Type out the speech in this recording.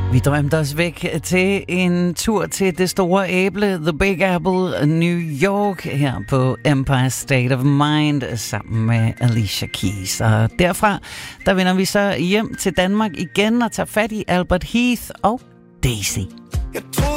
Vi drømte os væk til en tur til det store æble, The Big Apple, New York, her på Empire State of Mind, sammen med Alicia Keys. Og derfra, der vender vi så hjem til Danmark igen og tager fat i Albert Heath og Daisy.